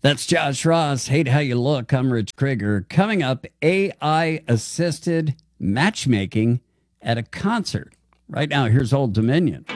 That's Josh Ross. Hate how you look. I'm Rich Krieger. Coming up, AI assisted matchmaking at a concert. Right now, here's Old Dominion.